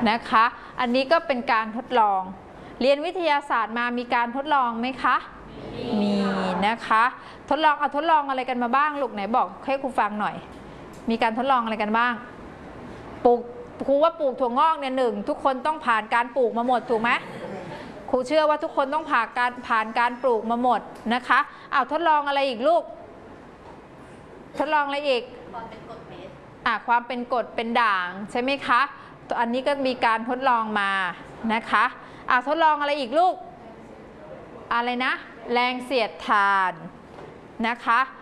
นะคะอันนี้ก็เป็นการทดลองเรียนวิทยาศาสตร์มามีการทดลองไหมคะมีนะคะทดลองอะไรกันมาบ้างลูกไหนบอกให้ครูฟังหน่อยมีการทดลองอะไรกันบ้างปลูกครูว่าปลูกถั่วงอกเนี่ย1ทุกคนต้องผ่านการปลูกมาหมดถูกไหมครูเชื่อว่าทุกคนต้องผ่านการปลูกมาหมดนะคะทดลองอะไรอีกลูกทดลองอะไรอีกความเป็นกรดเป็นด่างใช่ไหมคะอันนี้ก็มีการทดลองมานะคะทดลองอะไรอีกลูกอะไรนะแรงเสียดทานนะคะ